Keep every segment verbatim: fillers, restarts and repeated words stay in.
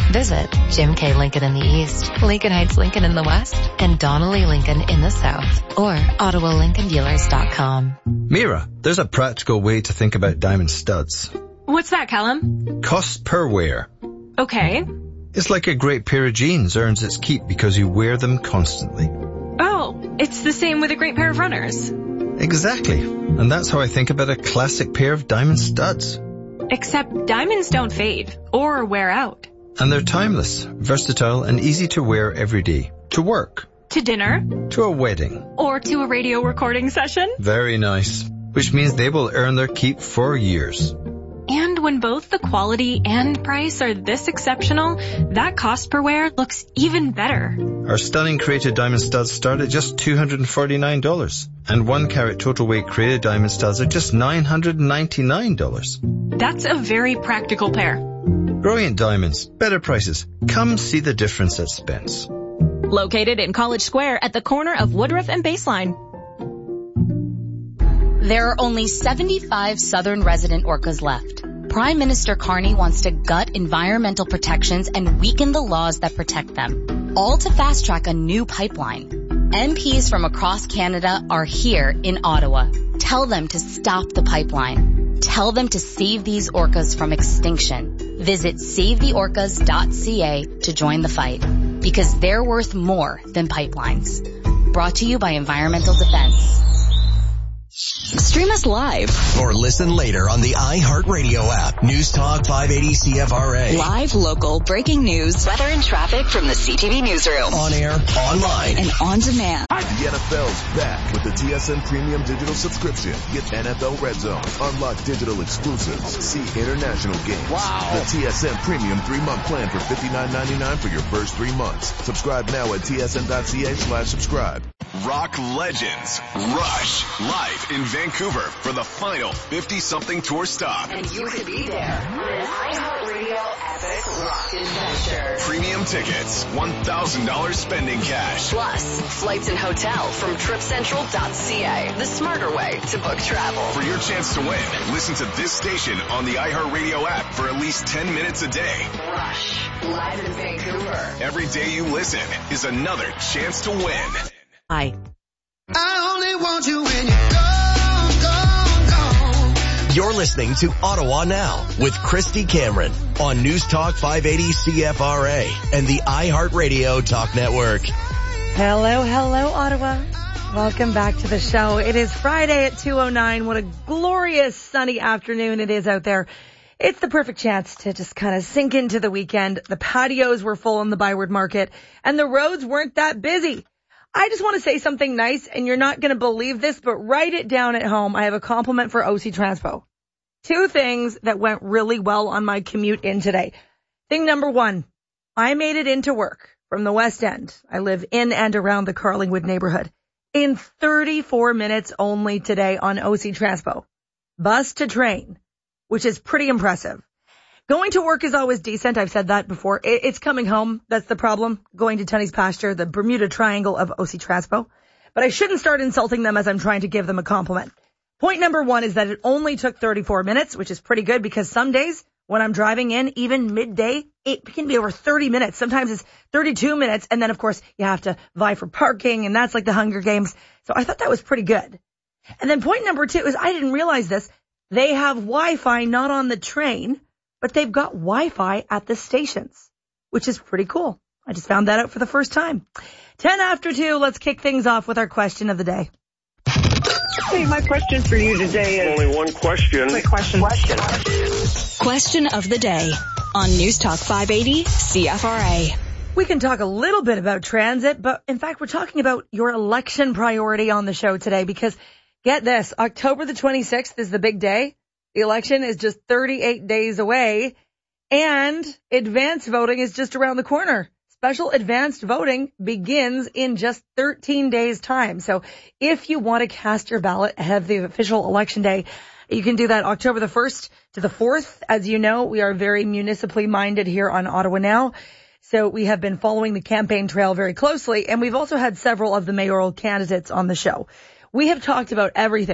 Visit Jim K. Lincoln in the East, Lincoln Heights Lincoln in the West, and Donnelly Lincoln in the South, or Ottawa Lincoln Dealers dot com. Mira, there's a practical way to think about diamond studs. What's that, Callum? Cost per wear. Okay. It's like a great pair of jeans earns its keep because you wear them constantly. Oh, it's the same with a great pair of runners. Exactly. And that's how I think about a classic pair of diamond studs. Except diamonds don't fade or wear out. And they're timeless, versatile, and easy to wear every day. To work. To dinner. To a wedding. Or to a radio recording session. Very nice. Which means they will earn their keep for years. And when both the quality and price are this exceptional, that cost per wear looks even better. Our stunning created diamond studs start at just two hundred forty-nine dollars. And one carat total weight created diamond studs are just nine hundred ninety-nine dollars. That's a very practical pair. Brilliant diamonds, better prices. Come see the difference at Spence. Located in College Square at the corner of Woodruff and Baseline. There are only seventy-five Southern resident orcas left. Prime Minister Carney wants to gut environmental protections and weaken the laws that protect them, all to fast-track a new pipeline. M Ps from across Canada are here in Ottawa. Tell them to stop the pipeline. Tell them to save these orcas from extinction. Visit save the orcas dot c a to join the fight, because they're worth more than pipelines. Brought to you by Environmental Defense. Stream us live or listen later on the iHeartRadio app. News Talk five eighty C F R A. Live, local, breaking news, weather and traffic from the C T V newsroom. On air, online, and on demand. The N F L's back with the T S N Premium Digital Subscription. Get N F L Red Zone, unlock digital exclusives, see international games. Wow. The T S N Premium three-month plan for fifty-nine ninety-nine for your first three months. Subscribe now at T S N dot c a slash subscribe. Rock legends Rush live in Vancouver for the final fifty-something tour stop. And you could be there on an iHeartRadio Epic Rock Adventure. Premium tickets, one thousand dollars spending cash. Plus, flights and hotel from trip central dot c a, the smarter way to book travel. For your chance to win, listen to this station on the iHeartRadio app for at least ten minutes a day. Rush, live in Vancouver. Every day you listen is another chance to win. Hi. I only want you when you're gone, gone, gone. You're listening to Ottawa Now with Christy Cameron on News Talk five eighty C F R A and the iHeartRadio Talk Network. Hello, hello, Ottawa. Welcome back to the show. It is Friday at two oh nine. What a glorious sunny afternoon it is out there. It's the perfect chance to just kind of sink into the weekend. The patios were full in the Byward Market and the roads weren't that busy. I just want to say something nice, and you're not going to believe this, but write it down at home. I have a compliment for O C Transpo. Two things that went really well on my commute in today. Thing number one, I made it into work from the West End. I live in and around the Carlingwood neighborhood in thirty-four minutes only today on O C Transpo. Bus to train, which is pretty impressive. Going to work is always decent. I've said that before. It's coming home. That's the problem. Going to Tunney's Pasture, the Bermuda Triangle of O C Transpo. But I shouldn't start insulting them as I'm trying to give them a compliment. Point number one is that it only took thirty-four minutes, which is pretty good because some days when I'm driving in, even midday, it can be over thirty minutes. Sometimes it's thirty-two minutes. And then, of course, you have to vie for parking, and that's like the Hunger Games. So I thought that was pretty good. And then point number two is I didn't realize this. They have Wi-Fi not on the train, but they've got Wi-Fi at the stations, which is pretty cool. I just found that out for the first time. Ten after two, let's kick things off with our question of the day. Hey, my question for you today is... Only one question. Wait, question. Question. Question of the day on News Talk five eighty C F R A. We can talk a little bit about transit, but in fact, we're talking about your election priority on the show today because get this, October the twenty-sixth is the big day. The election is just thirty-eight days away, and advanced voting is just around the corner. Special advanced voting begins in just thirteen days' time. So if you want to cast your ballot ahead of the official election day, you can do that October the first to the fourth. As you know, we are very municipally minded here on Ottawa Now. So we have been following the campaign trail very closely, and we've also had several of the mayoral candidates on the show. We have talked about everything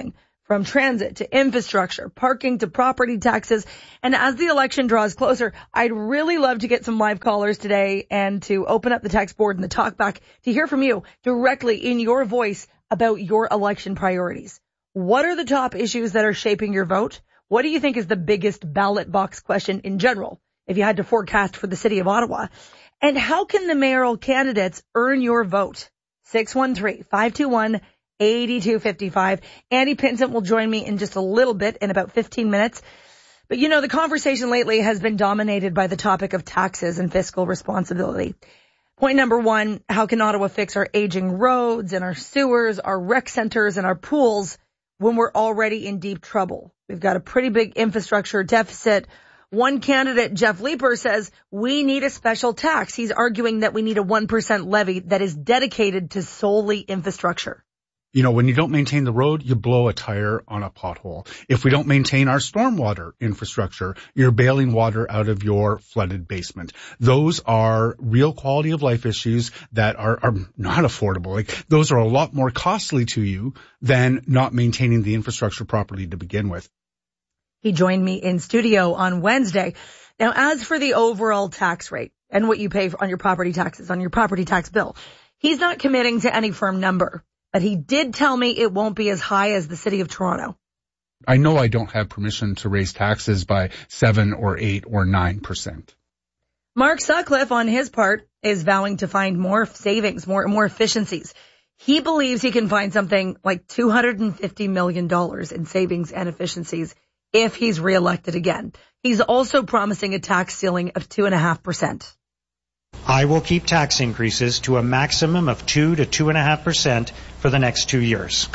from transit to infrastructure, parking to property taxes. And as the election draws closer, I'd really love to get some live callers today and to open up the text board and the talk back to hear from you directly in your voice about your election priorities. What are the top issues that are shaping your vote? What do you think is the biggest ballot box question in general, if you had to forecast for the city of Ottawa? And how can the mayoral candidates earn your vote? six one three, five two one, eight two five five. Andy Pinsent will join me in just a little bit, in about fifteen minutes. But you know, the conversation lately has been dominated by the topic of taxes and fiscal responsibility. Point number one, how can Ottawa fix our aging roads and our sewers, our rec centers and our pools when we're already in deep trouble? We've got a pretty big infrastructure deficit. One candidate, Jeff Leeper, says we need a special tax. He's arguing that we need a one percent levy that is dedicated to solely infrastructure. You know, when you don't maintain the road, you blow a tire on a pothole. If we don't maintain our stormwater infrastructure, you're bailing water out of your flooded basement. Those are real quality of life issues that are, are not affordable. Like, those are a lot more costly to you than not maintaining the infrastructure properly to begin with. He joined me in studio on Wednesday. Now, as for the overall tax rate and what you pay on your property taxes, on your property tax bill, he's not committing to any firm number. But he did tell me it won't be as high as the city of Toronto. I know I don't have permission to raise taxes by seven or eight or nine percent. Mark Sutcliffe, on his part, is vowing to find more savings, more, more efficiencies. He believes he can find something like two hundred fifty million dollars in savings and efficiencies if he's reelected again. He's also promising a tax ceiling of two point five percent. I will keep tax increases to a maximum of two to two and a half percent for the next two years.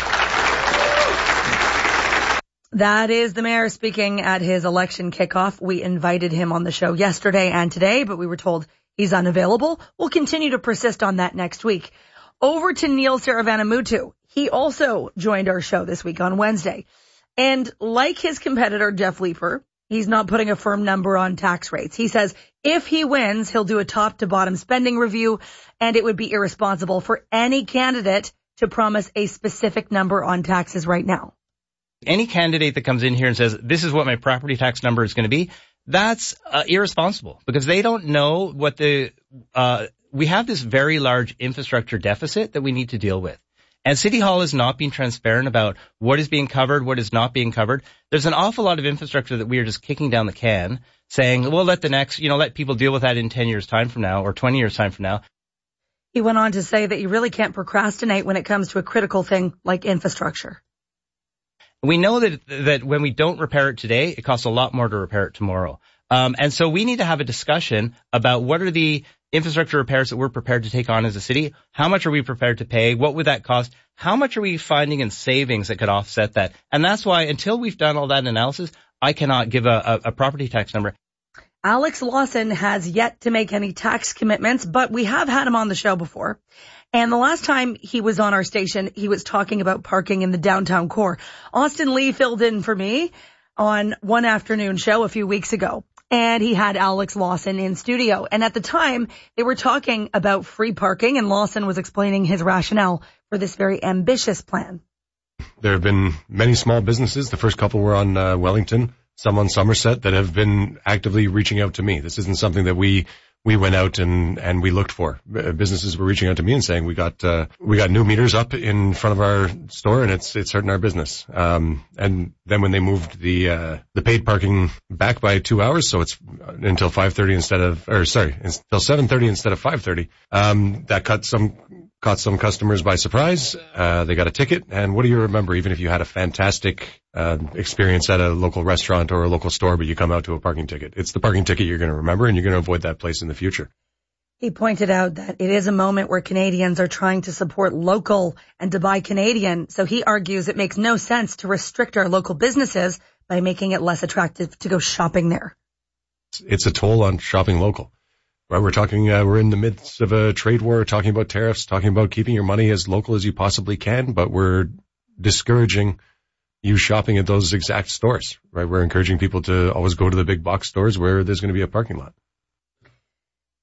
That is the mayor speaking at his election kickoff. We invited him on the show yesterday and today, but we were told he's unavailable. We'll continue to persist on that next week. Over to Neil Saravanamuthu. He also joined our show this week on Wednesday. And like his competitor, Jeff Leeper, he's not putting a firm number on tax rates. He says if he wins, he'll do a top-to-bottom spending review, and it would be irresponsible for any candidate to promise a specific number on taxes right now. Any candidate that comes in here and says, this is what my property tax number is going to be, that's uh, irresponsible, because they don't know what the uh we have this very large infrastructure deficit that we need to deal with. And City Hall is not being transparent about what is being covered, what is not being covered. There's an awful lot of infrastructure that we are just kicking down the can, saying, well, let the next, you know, let people deal with that in ten years time from now or twenty years time from now. He went on to say that you really can't procrastinate when it comes to a critical thing like infrastructure. We know that that when we don't repair it today, it costs a lot more to repair it tomorrow. Um, and so we need to have a discussion about what are the infrastructure repairs that we're prepared to take on as a city. How much are we prepared to pay? What would that cost? How much are we finding in savings that could offset that? And that's why until we've done all that analysis, I cannot give a, a, a property tax number. Alex Lawson has yet to make any tax commitments, but we have had him on the show before. And the last time he was on our station, he was talking about parking in the downtown core. Austin Lee filled in for me on one afternoon show a few weeks ago. And he had Alex Lawson in studio. And at the time, they were talking about free parking, and Lawson was explaining his rationale for this very ambitious plan. There have been many small businesses. The first couple were on uh, Wellington, some on Somerset, that have been actively reaching out to me. This isn't something that we we went out and and we looked for. Businesses were reaching out to me and saying, we got uh, we got new meters up in front of our store, and it's it's hurting our business. Um, and then when they moved the uh, the paid parking back by two hours, so it's until five thirty instead of, or sorry, until seven thirty instead of five thirty, um, that cut some caught some customers by surprise. Uh, they got a ticket, and what do you remember? Even if you had a fantastic uh, experience at a local restaurant or a local store, but you come out to a parking ticket, it's the parking ticket you're going to remember, and you're going to avoid that place in the future. He pointed out that it is a moment where Canadians are trying to support local and to buy Canadian. So he argues it makes no sense to restrict our local businesses by making it less attractive to go shopping there. It's a toll on shopping local. Right, we're talking, uh, we're in the midst of a trade war, talking about tariffs, talking about keeping your money as local as you possibly can, but we're discouraging you shopping at those exact stores, right? We're encouraging people to always go to the big box stores where there's going to be a parking lot.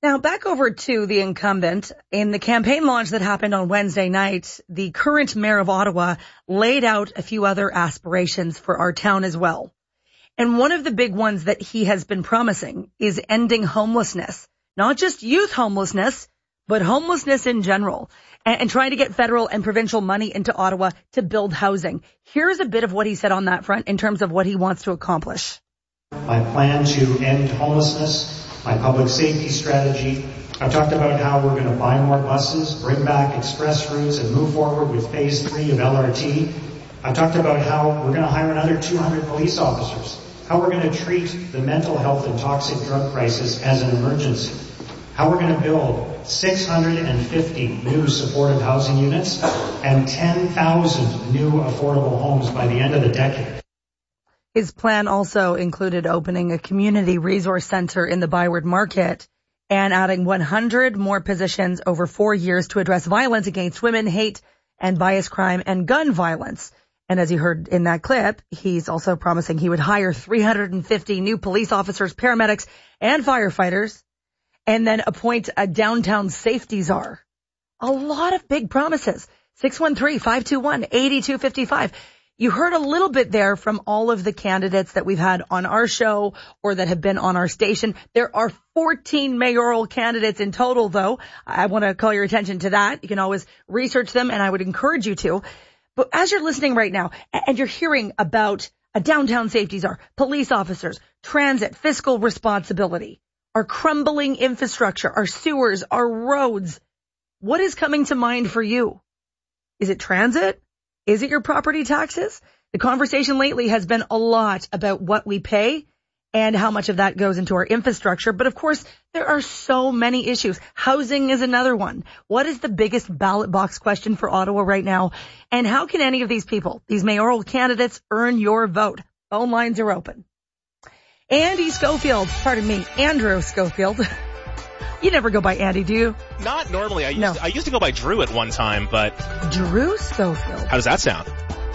Now, back over to the incumbent. In the campaign launch that happened on Wednesday night, the current mayor of Ottawa laid out a few other aspirations for our town as well. And one of the big ones that he has been promising is ending homelessness. Not just youth homelessness, but homelessness in general. And, and trying to get federal and provincial money into Ottawa to build housing. Here's a bit of what he said on that front in terms of what he wants to accomplish. My plan to end homelessness, my public safety strategy. I've talked about how we're going to buy more buses, bring back express routes, and move forward with phase three of L R T. I've talked about how we're going to hire another two hundred police officers, how we're going to treat the mental health and toxic drug crisis as an emergency, how we're going to build six hundred fifty new supportive housing units and ten thousand new affordable homes by the end of the decade. His plan also included opening a community resource center in the Byward Market and adding one hundred more positions over four years to address violence against women, hate and bias crime, and gun violence. And as you heard in that clip, he's also promising he would hire three hundred fifty new police officers, paramedics, and firefighters, and then appoint a downtown safety czar. A lot of big promises. six one three, five two one, eight two five five. You heard a little bit there from all of the candidates that we've had on our show or that have been on our station. There are fourteen mayoral candidates in total, though. I want to call your attention to that. You can always research them, and I would encourage you to. But as you're listening right now and you're hearing about a downtown safety czar, police officers, transit, fiscal responsibility, our crumbling infrastructure, our sewers, our roads, what is coming to mind for you? Is it transit? Is it your property taxes? The conversation lately has been a lot about what we pay and how much of that goes into our infrastructure. But of course, there are so many issues. Housing is another one. What is the biggest ballot box question for Ottawa right now? And how can any of these people, these mayoral candidates, earn your vote? Phone lines are open. Andy Schofield, pardon me, Andrew Schofield. You never go by Andy, do you? Not normally. I used, no. I used to go by Drew at one time, but... Drew Schofield. How does that sound?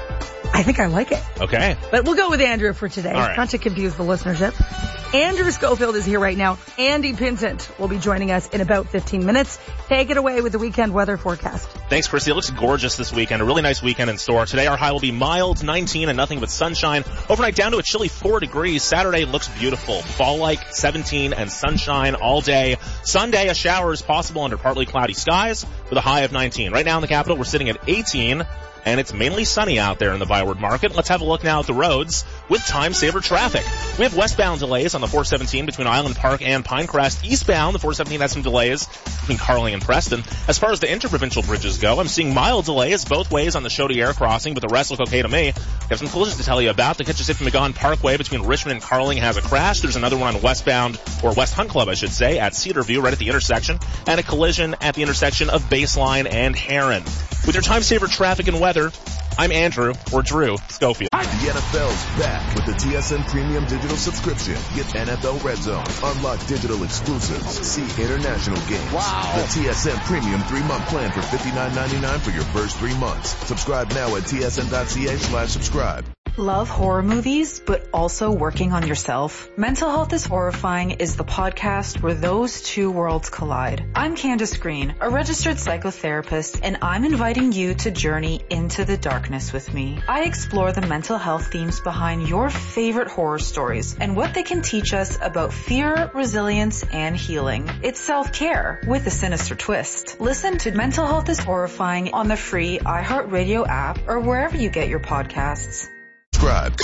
I think I like it. Okay. But we'll go with Andrew for today, All right. Not to confuse the listenership. Andrew Schofield is here right now. Andy Pinsent will be joining us in about fifteen minutes. Take it away with the weekend weather forecast. Thanks, Christy. It looks gorgeous this weekend. A really nice weekend in store. Today our high will be mild, nineteen, and nothing but sunshine. Overnight down to a chilly four degrees. Saturday looks beautiful. Fall-like, seventeen, and sunshine all day. Sunday, a shower is possible under partly cloudy skies with a high of nineteen. Right now in the capital, we're sitting at eighteen. And it's mainly sunny out there in the Byward Market. Let's have a look now at the roads with time-saver traffic. We have westbound delays on the four seventeen between Island Park and Pinecrest. Eastbound, the four seventeen has some delays between Carling and Preston. As far as the interprovincial bridges go, I'm seeing mild delays both ways on the Chaudière crossing, but the rest look okay to me. We have some collisions to tell you about. The Kitchissippi-McGahan Parkway between Richmond and Carling has a crash. There's another one on westbound, or West Hunt Club, I should say, at Cedarview, right at the intersection, and a collision at the intersection of Baseline and Heron. With your time-saver traffic and weather, I'm Andrew, or Drew, Schofield. The N F L's back with the T S N Premium Digital Subscription. Get N F L Red Zone, unlock digital exclusives, see international games. Wow. The T S N Premium three-month plan for fifty-nine ninety-nine for your first three months. Subscribe now at tsn.ca slash subscribe. Love horror movies, but also working on yourself? Mental Health is Horrifying is the podcast where those two worlds collide. I'm Candace Green, a registered psychotherapist, and I'm inviting you to journey into the darkness with me. I explore the mental health themes behind your favorite horror stories and what they can teach us about fear, resilience, and healing. It's self-care with a sinister twist. Listen to Mental Health is Horrifying on the free iHeartRadio app or wherever you get your podcasts. Subscribe.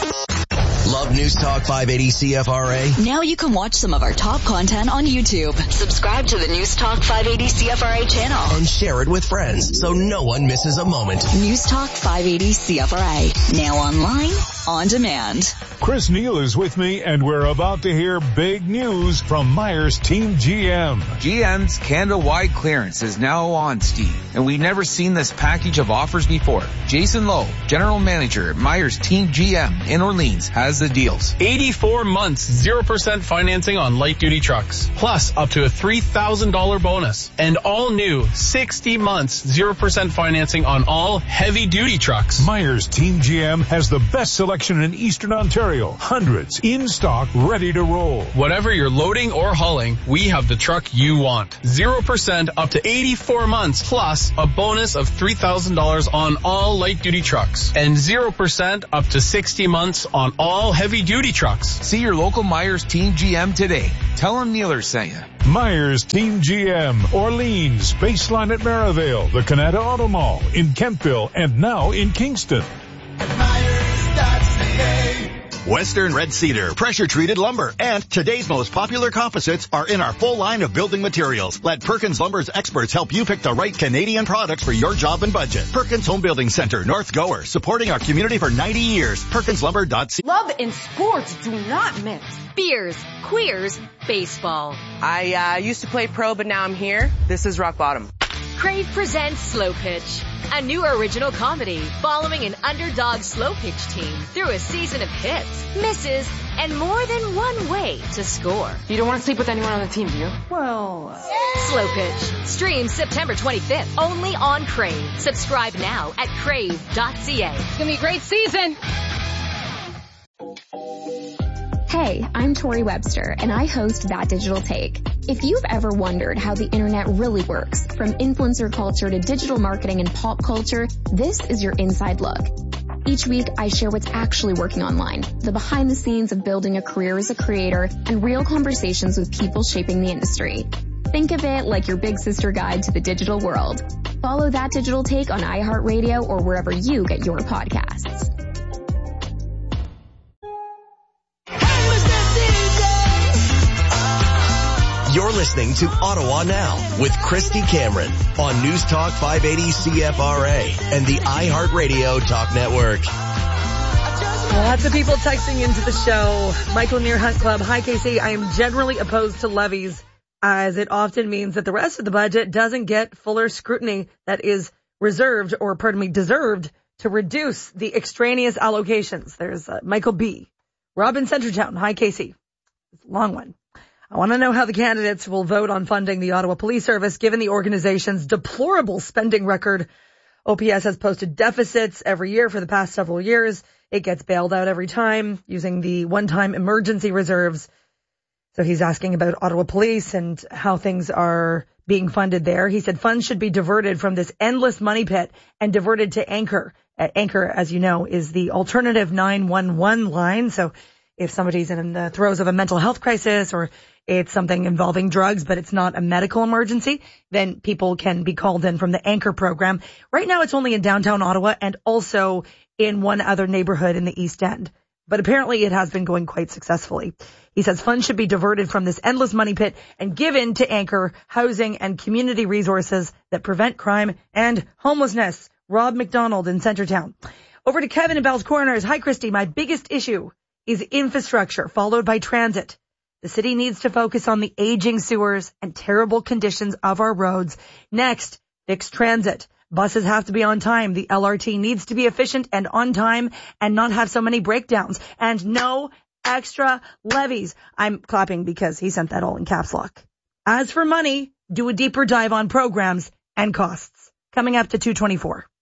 Love News Talk five eighty C F R A? Now you can watch some of our top content on YouTube. Subscribe to the News Talk five eighty C F R A channel. And share it with friends so no one misses a moment. News Talk five eighty C F R A. Now online, on demand. Chris Neal is with me, and we're about to hear big news from Myers Team G M. G M's Canada-wide clearance is now on, Steve, and we've never seen this package of offers before. Jason Lowe, General Manager at Myers Team G M in Orleans, has has the deals. eighty-four months, zero percent financing on light-duty trucks, plus up to a three thousand dollars bonus. And all new sixty months, zero percent financing on all heavy-duty trucks. Myers Team G M has the best selection in Eastern Ontario. Hundreds in stock, ready to roll. Whatever you're loading or hauling, we have the truck you want. zero percent up to eighty-four months, plus a bonus of three thousand dollars on all light-duty trucks. And zero percent up to sixty months on all heavy-duty trucks. See your local Myers Team G M today. Tell them Neeler sent you. Myers Team G M, Orleans, Baseline at Maryvale, the Canada Auto Mall, in Kentville, and now in Kingston. Western Red Cedar, pressure-treated lumber, and today's most popular composites are in our full line of building materials. Let Perkins Lumber's experts help you pick the right Canadian products for your job and budget. Perkins Home Building Center, North Gower, supporting our community for ninety years. Perkins Lumber dot C A. Love and sports do not mix. Beers, queers, baseball. I uh, used to play pro, but now I'm here. This is rock bottom. Crave presents Slow Pitch, a new original comedy following an underdog slow pitch team through a season of hits, misses, and more than one way to score. You don't want to sleep with anyone on the team, do you? Well... Uh... Slow Pitch. Streams September twenty-fifth, only on Crave. Subscribe now at crave dot c a. It's going to be a great season. Hey, I'm Tori Webster, and I host That Digital Take. If you've ever wondered how the internet really works, from influencer culture to digital marketing and pop culture, this is your inside look. Each week, I share what's actually working online, the behind the scenes of building a career as a creator, and real conversations with people shaping the industry. Think of it like your big sister guide to the digital world. Follow That Digital Take on iHeartRadio or wherever you get your podcasts. You're listening to Ottawa Now with Christy Cameron on News Talk five eighty C F R A and the iHeartRadio Talk Network. Lots of people texting into the show. Michael near Hunt Club. Hi, K C. I am generally opposed to levies, as it often means that the rest of the budget doesn't get fuller scrutiny that is reserved, or pardon me, deserved, to reduce the extraneous allocations. There's uh, Michael B. Robin Centertown. Hi, K C. It's a long one. I want to know how the candidates will vote on funding the Ottawa Police Service, given the organization's deplorable spending record. O P S has posted deficits every year for the past several years. It gets bailed out every time using the one-time emergency reserves. So he's asking about Ottawa Police and how things are being funded there. He said funds should be diverted from this endless money pit and diverted to Anchor. Uh, Anchor, as you know, is the alternative nine one one line. So if somebody's in the throes of a mental health crisis, or it's something involving drugs, but it's not a medical emergency, then people can be called in from the Anchor program. Right now it's only in downtown Ottawa and also in one other neighborhood in the East End. But apparently it has been going quite successfully. He says funds should be diverted from this endless money pit and given to Anchor housing and community resources that prevent crime and homelessness. Rob McDonald in Centertown. Over to Kevin in Bell's Corners. Hi, Christy. My biggest issue is infrastructure, followed by transit. The city needs to focus on the aging sewers and terrible conditions of our roads. Next, fix transit. Buses have to be on time. The L R T needs to be efficient and on time and not have so many breakdowns. And no extra levies. I'm clapping because he sent that all in caps lock. As for money, do a deeper dive on programs and costs. Coming up to two twenty-four.